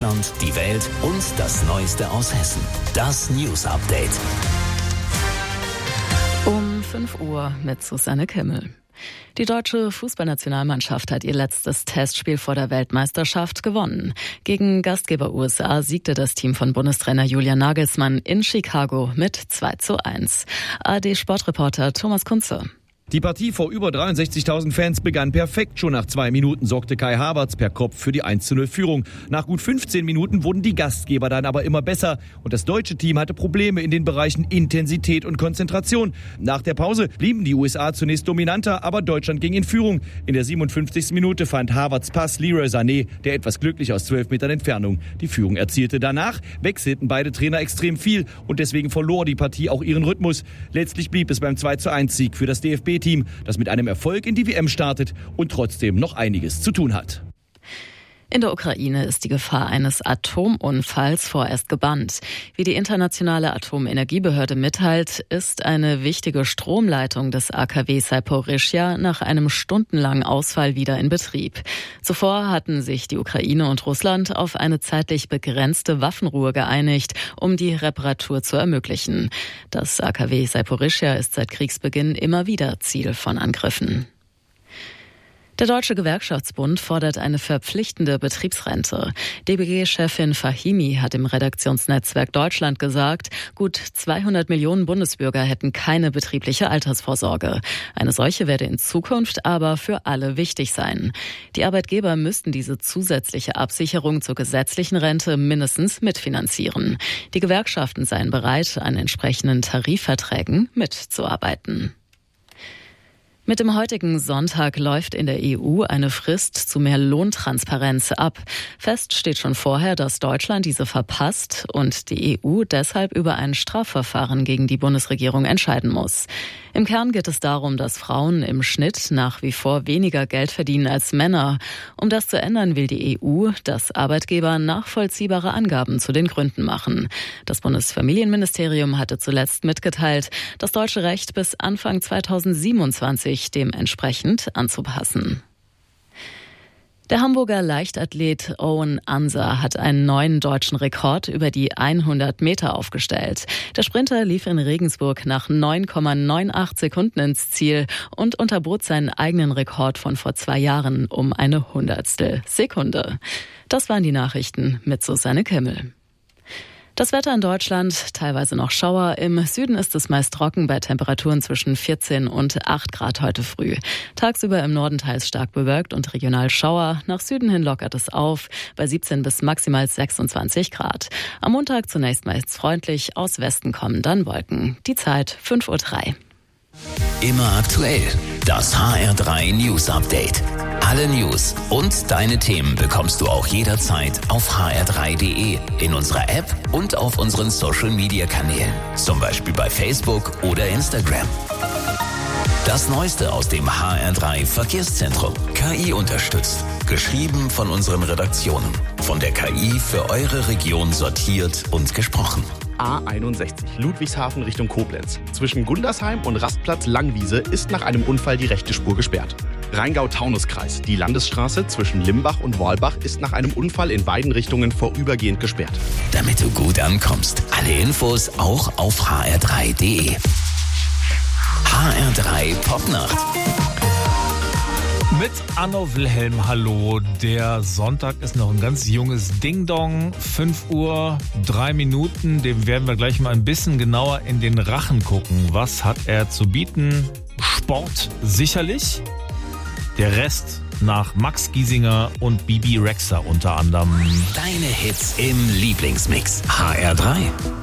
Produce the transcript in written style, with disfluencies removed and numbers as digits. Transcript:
Deutschland, die Welt und das Neueste aus Hessen. Das News Update. Um 5 Uhr mit Susanne Kimmel. Die deutsche Fußballnationalmannschaft hat ihr letztes Testspiel vor der Weltmeisterschaft gewonnen. Gegen Gastgeber USA siegte das Team von Bundestrainer Julian Nagelsmann in Chicago mit 2:1. ARD-Sportreporter Thomas Kunze. Die Partie vor über 63.000 Fans begann perfekt. Schon nach 2 Minuten sorgte Kai Havertz per Kopf für die 1:0-Führung. Nach gut 15 Minuten wurden die Gastgeber dann aber immer besser. Und das deutsche Team hatte Probleme in den Bereichen Intensität und Konzentration. Nach der Pause blieben die USA zunächst dominanter, aber Deutschland ging in Führung. In der 57. Minute fand Havertz Pass Leroy Sané, der etwas glücklich aus 12 Metern Entfernung die Führung erzielte. Danach wechselten beide Trainer extrem viel und deswegen verlor die Partie auch ihren Rhythmus. Letztlich blieb es beim 2:1-Sieg für das DFB-Team, das mit einem Erfolg in die WM startet und trotzdem noch einiges zu tun hat. In der Ukraine ist die Gefahr eines Atomunfalls vorerst gebannt. Wie die Internationale Atomenergiebehörde mitteilt, ist eine wichtige Stromleitung des AKW Saporischschja nach einem stundenlangen Ausfall wieder in Betrieb. Zuvor hatten sich die Ukraine und Russland auf eine zeitlich begrenzte Waffenruhe geeinigt, um die Reparatur zu ermöglichen. Das AKW Saporischschja ist seit Kriegsbeginn immer wieder Ziel von Angriffen. Der Deutsche Gewerkschaftsbund fordert eine verpflichtende Betriebsrente. DBG-Chefin Fahimi hat im Redaktionsnetzwerk Deutschland gesagt, gut 200 Millionen Bundesbürger hätten keine betriebliche Altersvorsorge. Eine solche werde in Zukunft aber für alle wichtig sein. Die Arbeitgeber müssten diese zusätzliche Absicherung zur gesetzlichen Rente mindestens mitfinanzieren. Die Gewerkschaften seien bereit, an entsprechenden Tarifverträgen mitzuarbeiten. Mit dem heutigen Sonntag läuft in der EU eine Frist zu mehr Lohntransparenz ab. Fest steht schon vorher, dass Deutschland diese verpasst und die EU deshalb über ein Strafverfahren gegen die Bundesregierung entscheiden muss. Im Kern geht es darum, dass Frauen im Schnitt nach wie vor weniger Geld verdienen als Männer. Um das zu ändern, will die EU, dass Arbeitgeber nachvollziehbare Angaben zu den Gründen machen. Das Bundesfamilienministerium hatte zuletzt mitgeteilt, das deutsche Recht bis Anfang 2027 dementsprechend anzupassen. Der Hamburger Leichtathlet Owen Anser hat einen neuen deutschen Rekord über die 100 Meter aufgestellt. Der Sprinter lief in Regensburg nach 9,98 Sekunden ins Ziel und unterbot seinen eigenen Rekord von vor 2 Jahren um eine Hundertstel Sekunde. Das waren die Nachrichten mit Susanne Kimmel. Das Wetter in Deutschland, teilweise noch Schauer. Im Süden ist es meist trocken bei Temperaturen zwischen 14 und 8 Grad heute früh. Tagsüber im Norden teils stark bewölkt und regional Schauer. Nach Süden hin lockert es auf bei 17 bis maximal 26 Grad. Am Montag zunächst meist freundlich, aus Westen kommen dann Wolken. Die Zeit 5:03 Uhr. Immer aktuell. Das HR3 News Update. Alle News und deine Themen bekommst du auch jederzeit auf hr3.de, in unserer App und auf unseren Social-Media-Kanälen. Zum Beispiel bei Facebook oder Instagram. Das Neueste aus dem HR3 Verkehrszentrum. KI unterstützt. Geschrieben von unseren Redaktionen. Von der KI für eure Region sortiert und gesprochen. A61 Ludwigshafen Richtung Koblenz. Zwischen Gundersheim und Rastplatz Langwiese ist nach einem Unfall die rechte Spur gesperrt. Rheingau-Taunus-Kreis. Die Landesstraße zwischen Limbach und Walbach ist nach einem Unfall in beiden Richtungen vorübergehend gesperrt. Damit du gut ankommst. Alle Infos auch auf hr3.de. HR3 Popnacht. Mit Anno Wilhelm, hallo. Der Sonntag ist noch ein ganz junges Ding-Dong. 5:03 Uhr. Dem werden wir gleich mal ein bisschen genauer in den Rachen gucken. Was hat er zu bieten? Sport sicherlich. Der Rest nach Max Giesinger und Bibi Rexha unter anderem. Deine Hits im Lieblingsmix. HR3.